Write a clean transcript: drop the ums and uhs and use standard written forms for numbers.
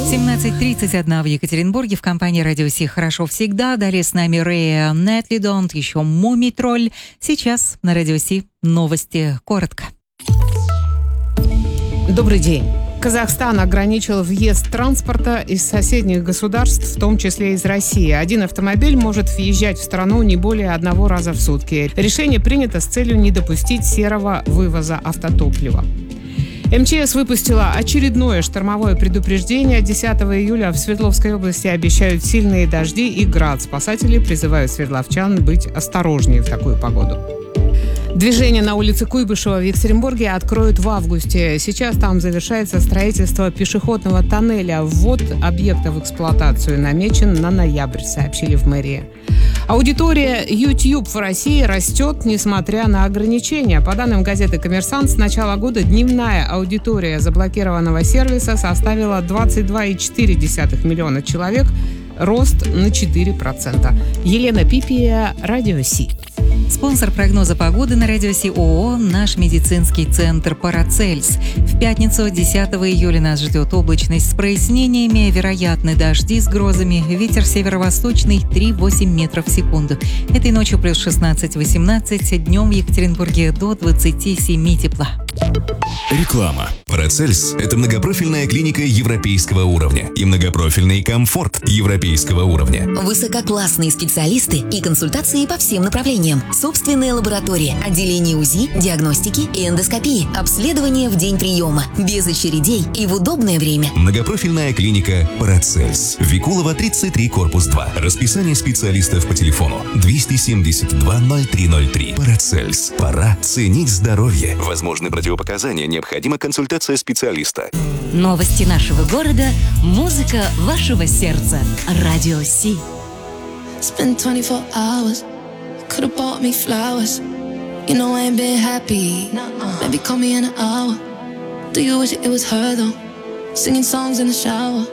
17:31 в Екатеринбурге в компании «Радио Си» хорошо всегда. Далее с нами Рэй Нетли Донт, еще Мумий Тролль. Сейчас на «Радио Си» новости коротко. Добрый день. Казахстан ограничил въезд транспорта из соседних государств, в том числе из России. Один автомобиль может въезжать в страну не более одного раза в сутки. Решение принято с целью не допустить серого вывоза автотоплива. МЧС выпустила очередное штормовое предупреждение. 10 июля в Свердловской области обещают сильные дожди и град. Спасатели призывают свердловчан быть осторожнее в такую погоду. Движение на улице Куйбышева в Екатеринбурге откроют в августе. Сейчас там завершается строительство пешеходного тоннеля. Ввод объекта в эксплуатацию намечен на ноябрь, сообщили в мэрии. Аудитория YouTube в России растет, несмотря на ограничения. По данным газеты «Коммерсант», с начала года дневная аудитория заблокированного сервиса составила 22,4 миллиона человек, рост на 4%. Елена Пипия, «Радио Си». Спонсор прогноза погоды на «Радио Си» ООО «Наш медицинский центр Парацельс». В пятницу, 10 июля, нас ждет облачность с прояснениями, вероятны дожди с грозами, ветер северо-восточный 3,8 метров в секунду. Этой ночью плюс 16-18, днем в Екатеринбурге до 27 тепла. Реклама. Парацельс – это многопрофильная клиника европейского уровня и многопрофильный комфорт европейского уровня. Высококлассные специалисты и консультации по всем направлениям. Собственная лаборатория, отделение УЗИ, диагностики и эндоскопии, обследование в день приема, без очередей и в удобное время. Многопрофильная клиника Парацельс. Викулова, 33, корпус 2. Расписание специалистов по телефону 272 0303. Парацельс. Пора ценить здоровье. Возможны противопоказания, необходима консультация специалиста. Новости нашего города, музыка вашего сердца. Радио Си. Spent 24 hours, could've bought me flowers. You know I ain't been happy. Maybe call me in an hour. Do you wish it was her though? Singing songs in the shower.